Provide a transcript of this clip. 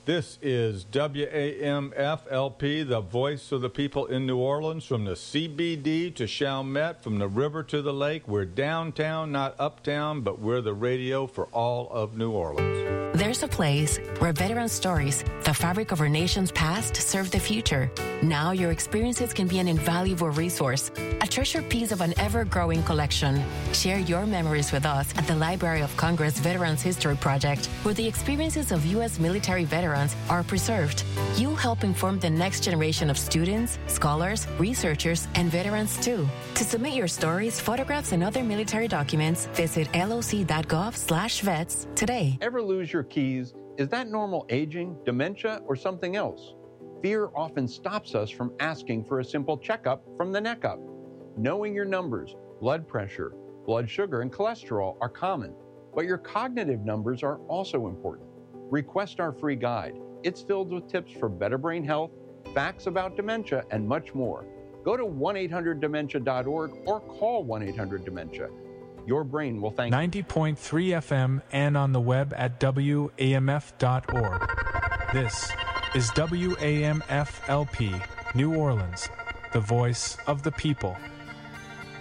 This is WAMF-LP, the voice of the people in New Orleans, from the CBD to Chalmette, from the river to the lake. We're downtown, not uptown, but we're the radio for all of New Orleans. There's a place where veteran stories, the fabric of our nation's past, serve the future. Now your experiences can be an invaluable resource, a treasured piece of an ever-growing collection. Share your memories with us at the Library of Congress Veterans History Project, where the experiences of U.S. military veterans are preserved. You'll help inform the next generation of students, scholars, researchers, and veterans too. To submit your stories, photographs, and other military documents, visit loc.gov/vets today. Ever lose your keys? Is that normal aging, dementia, or something else? Fear often stops us from asking for a simple checkup from the neck up. Knowing your numbers, blood pressure, blood sugar, and cholesterol are common, but your cognitive numbers are also important. Request our free guide. It's filled with tips for better brain health, facts about dementia, and much more. Go to 1-800-DEMENTIA.org or call 1-800-DEMENTIA. Your brain will thank you. 90.3 FM and on the web at WAMF.org. This is WAMF-LP, New Orleans, the voice of the people.